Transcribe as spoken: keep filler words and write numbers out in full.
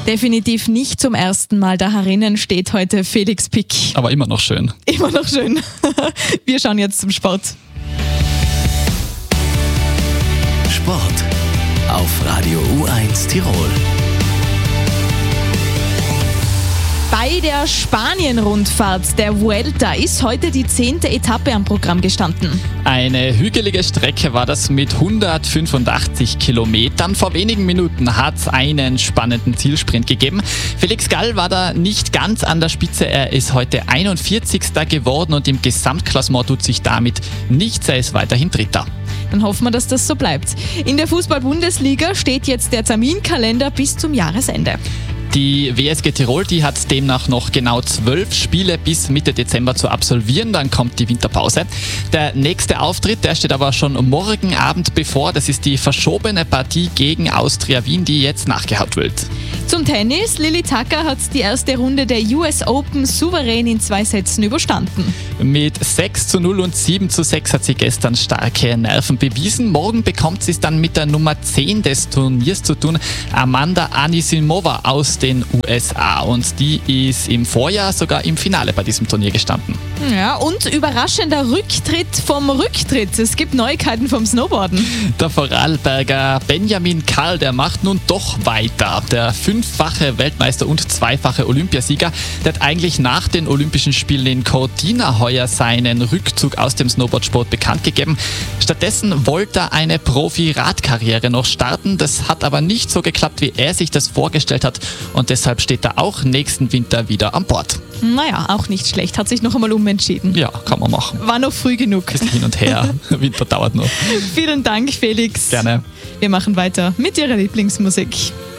Definitiv nicht zum ersten Mal da herinnen steht heute Felix Pick. Aber immer noch schön. Immer noch schön. Wir schauen jetzt zum Sport. Sport auf Radio U eins Tirol. Bei der Spanien-Rundfahrt der Vuelta ist heute die zehnte Etappe am Programm gestanden. Eine hügelige Strecke war das mit hundertfünfundachtzig Kilometern. Vor wenigen Minuten hat es einen spannenden Zielsprint gegeben. Felix Gall war da nicht ganz an der Spitze. Er ist heute einundvierzigster geworden und im Gesamtklassement tut sich damit nichts. Er ist weiterhin Dritter. Dann hoffen wir, dass das so bleibt. In der Fußball-Bundesliga steht jetzt der Terminkalender bis zum Jahresende. Die W S G Tirol, die hat demnach noch genau zwölf Spiele bis Mitte Dezember zu absolvieren, dann kommt die Winterpause. Der nächste Auftritt, der steht aber schon morgen Abend bevor. Das ist die verschobene Partie gegen Austria Wien, die jetzt nachgeholt wird. Zum Tennis. Lily Tucker hat die erste Runde der U S Open souverän in zwei Sätzen überstanden. Mit sechs zu null und sieben zu sechs hat sie gestern starke Nerven bewiesen. Morgen bekommt sie es dann mit der Nummer zehn des Turniers zu tun, Amanda Anisimova aus den U S A. Und die ist im Vorjahr sogar im Finale bei diesem Turnier gestanden. Ja, und überraschender Rücktritt vom Rücktritt. Es gibt Neuigkeiten vom Snowboarden. Der Vorarlberger Benjamin Karl, der macht nun doch weiter. Der fünffache Weltmeister und zweifache Olympiasieger, der hat eigentlich nach den Olympischen Spielen in Cortina heuer seinen Rückzug aus dem Snowboardsport bekannt gegeben. Stattdessen wollte er eine Profi-Radkarriere noch starten. Das hat aber nicht so geklappt, wie er sich das vorgestellt hat. Und deshalb steht er auch nächsten Winter wieder an Bord. Naja, auch nicht schlecht. Hat sich noch einmal umentschieden. Ja, kann man machen. War noch früh genug. Bisschen hin und her. Winter dauert noch. Vielen Dank, Felix. Gerne. Wir machen weiter mit Ihrer Lieblingsmusik.